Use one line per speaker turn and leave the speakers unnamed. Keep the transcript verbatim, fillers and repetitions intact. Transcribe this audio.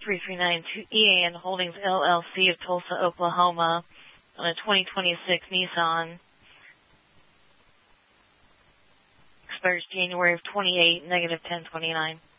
three three nine to E A N Holdings, L L C of Tulsa, Oklahoma, on a twenty twenty-six Nissan. Expires January of twenty-eight, negative ten twenty-nine.